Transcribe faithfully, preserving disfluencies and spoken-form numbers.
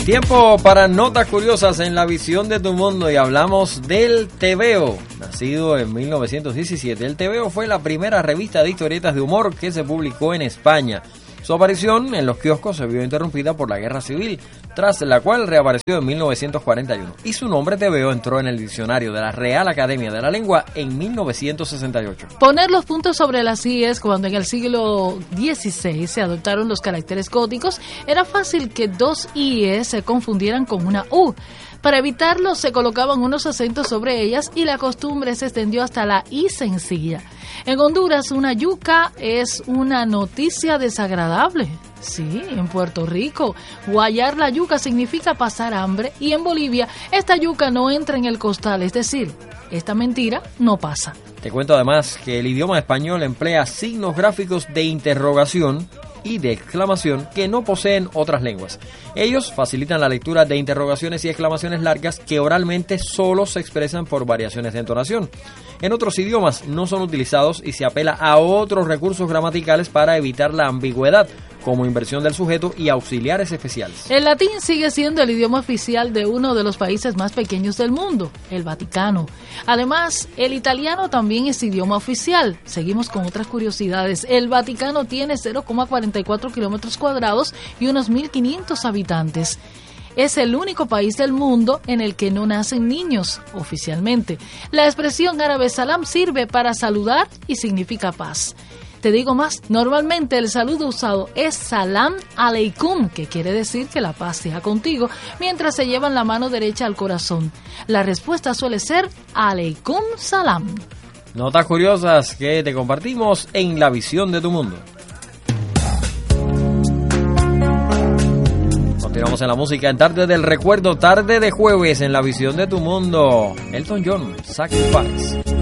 Tiempo para notas curiosas en la visión de tu mundo y hablamos del TVO. Nacido en mil novecientos diecisiete, el TVO fue la primera revista de historietas de humor que se publicó en España. Su aparición en los kioscos se vio interrumpida por la Guerra Civil, tras la cual reapareció en mil novecientos cuarenta y uno. Y su nombre TVO entró en el diccionario de la Real Academia de la Lengua en mil novecientos sesenta y ocho. Poner los puntos sobre las íes cuando en el siglo dieciséis se adoptaron los caracteres góticos, era fácil que dos íes se confundieran con una u. Para evitarlo se colocaban unos acentos sobre ellas y la costumbre se extendió hasta la i sencilla. En Honduras, una yuca es una noticia desagradable. Sí, en Puerto Rico, guayar la yuca significa pasar hambre, y en Bolivia, esta yuca no entra en el costal, es decir, esta mentira no pasa. Te cuento además que el idioma español emplea signos gráficos de interrogación y de exclamación que no poseen otras lenguas. Ellos facilitan la lectura de interrogaciones y exclamaciones largas que oralmente solo se expresan por variaciones de entonación. En otros idiomas no son utilizados y se apela a otros recursos gramaticales para evitar la ambigüedad, como inversión del sujeto y auxiliares especiales. El latín sigue siendo el idioma oficial de uno de los países más pequeños del mundo, el Vaticano. Además, el italiano también es idioma oficial. Seguimos con otras curiosidades. El Vaticano tiene cero coma cuarenta y cuatro kilómetros cuadrados y unos mil quinientos habitantes. Es el único país del mundo en el que no nacen niños, oficialmente. La expresión árabe salam sirve para saludar y significa paz. Te digo más, normalmente el saludo usado es salam aleikum, que quiere decir que la paz sea contigo, mientras se llevan la mano derecha al corazón. La respuesta suele ser aleikum salam. Notas curiosas que te compartimos en la visión de tu mundo. Continuamos en la música en Tarde del Recuerdo, tarde de jueves en la visión de tu mundo. Elton John, Sacrifice.